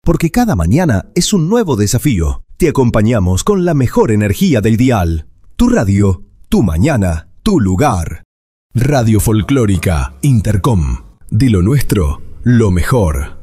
Porque cada mañana es un nuevo desafío. Te acompañamos con la mejor energía del dial. Tu radio, tu mañana, tu lugar. Radio Folclórica Intercom. De lo nuestro, lo mejor.